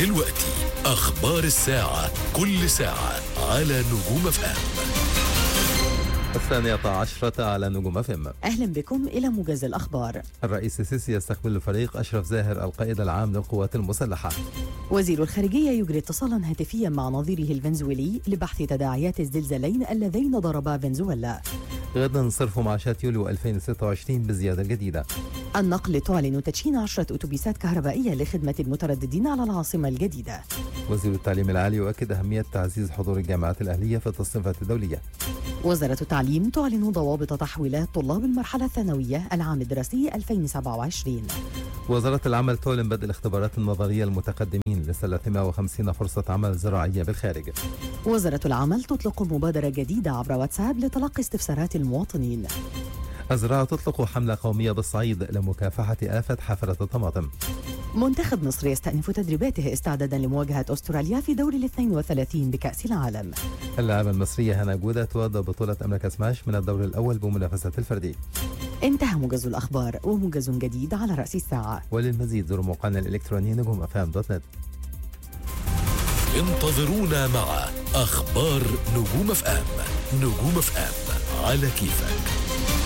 دلوقتي أخبار الساعة، كل ساعة على نجوم FM. 12 على نجوم FM. أهلا بكم إلى موجز الأخبار. الرئيس السيسي يستقبل فريق أشرف زاهر القائد العام للقوات المسلحة. وزير الخارجية يجري اتصالا هاتفيا مع نظيره الفنزويلي لبحث تداعيات الزلزالين اللذين ضربا فنزويلا. غدا صرف معاشات يوليو 2026 بزيادة جديدة. النقل تعلن تدشين 10 أتوبيسات كهربائية لخدمة المترددين على العاصمة الجديدة. وزير التعليم العالي يؤكد أهمية تعزيز حضور الجامعات الأهلية في التصنيفات الدولية. وزارة التعليم تعلن ضوابط تحويلات طلاب المرحلة الثانوية العام الدراسي 2027. وزارة العمل تعلن بدء الاختبارات النظرية للمتقدمين ل 350 فرصة عمل زراعية بالخارج. وزارة العمل تطلق مبادرة جديدة عبر واتساب لتلقي استفسارات المواطنين. الزراعة تطلق حملة قومية بالصعيد لمكافحة آفة حافلة الطماطم. منتخب مصر يستأنف تدريباته استعدادا لمواجهة أستراليا في دور 32 بكأس العالم. اللاعبة المصرية هنا جودة تودع بطولة أمريكا سماش من الدور الأول بمنافسة الفردي. انتهى موجز الأخبار، وموجز جديد على رأس الساعة. وللمزيد زوروا موقعنا الإلكتروني نجوم.fm.net. انتظرونا مع أخبار نجوم FM. نجوم FM على كيفك.